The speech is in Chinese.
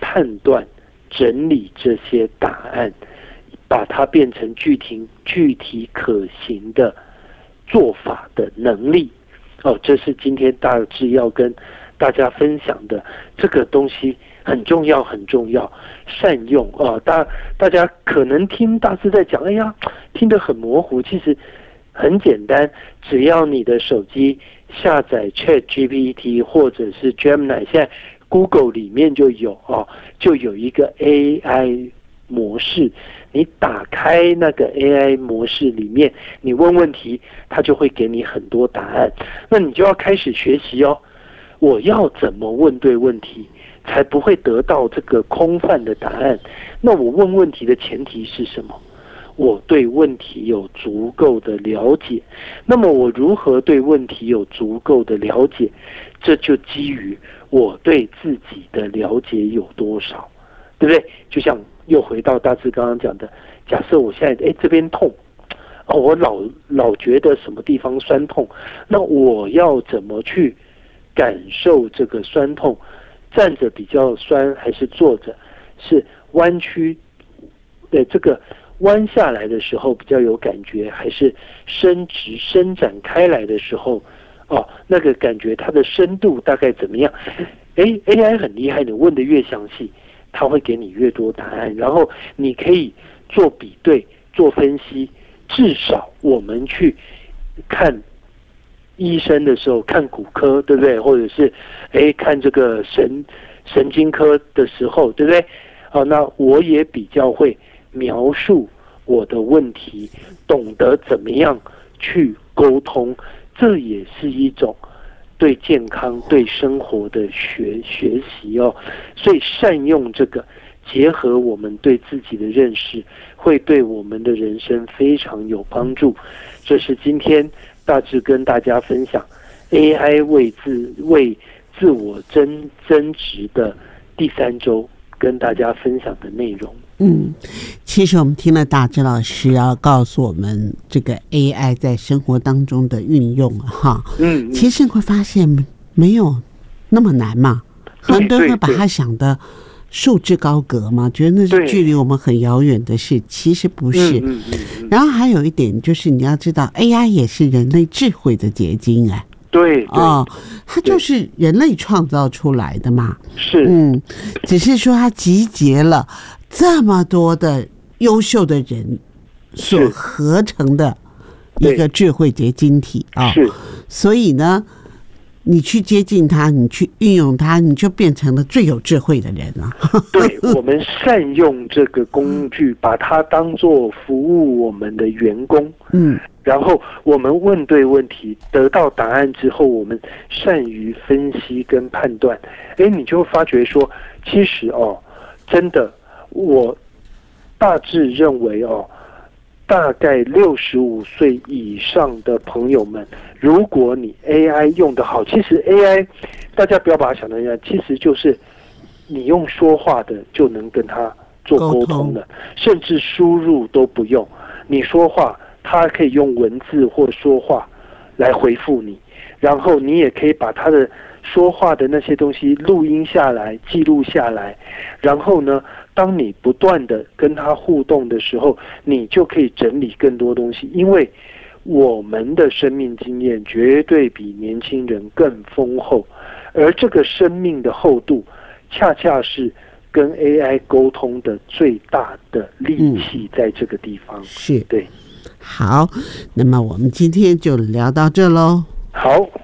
判断、整理这些答案，把它变成具体可行的做法的能力。这是今天大致要跟大家分享的，这个东西很重要，很重要，善用大家可能听大致在讲，听得很模糊，其实很简单，只要你的手机下载 ChatGPT 或者是 Gemini， 现在 Google 里面就有一个 AI 模式，你打开那个 AI 模式里面，你问问题，它就会给你很多答案。那你就要开始学习我要怎么问对问题，才不会得到这个空泛的答案。那我问问题的前提是什么？我对问题有足够的了解。那么我如何对问题有足够的了解？这就基于我对自己的了解有多少，对不对？就像又回到大致刚刚讲的，假设我现在这边痛，我老觉得什么地方酸痛，那我要怎么去感受这个酸痛？站着比较酸还是坐着？是弯曲这个弯下来的时候比较有感觉，还是伸直伸展开来的时候那个感觉它的深度大概怎么样？AI 很厉害，你问的越详细，它会给你越多答案，然后你可以做比对、做分析。至少我们去看医生的时候，看骨科，对不对？或者是看这个神经科的时候，对不对？那我也比较会描述我的问题，懂得怎么样去沟通，这也是一种对健康、对生活的学习所以善用这个，结合我们对自己的认识，会对我们的人生非常有帮助。这是今天大致跟大家分享 AI 为自我增值的第3周跟大家分享的内容。 其实我们听了大致老师要告诉我们这个 AI 在生活当中的运用其实会发现没有那么难嘛，很多人会把它想的束之高阁嘛，觉得那是距离我们很遥远的事，其实不是。然后还有一点就是你要知道 AI 也是人类智慧的结晶对它就是人类创造出来的嘛。 是只是说它集结了这么多的优秀的人所合成的一个智慧结晶体是， 所以呢你去接近它，你去运用它，你就变成了最有智慧的人了。 对，我们善用这个工具，把它当作服务我们的员工。然后我们问对问题，得到答案之后，我们善于分析跟判断。你就发觉说，其实真的，我大致认为大概65岁以上的朋友们，如果你 AI 用得好，其实 AI 大家不要把它想成 AI， 其实就是你用说话的就能跟它做沟通了，甚至输入都不用，你说话它可以用文字或说话来回复你，然后你也可以把它的说话的那些东西录音下来、记录下来，然后呢，当你不断的跟他互动的时候，你就可以整理更多东西，因为我们的生命经验绝对比年轻人更丰厚，而这个生命的厚度恰恰是跟 AI 沟通的最大的利器在这个地方。 是， 对。 好，那么我们今天就聊到这咯。 好。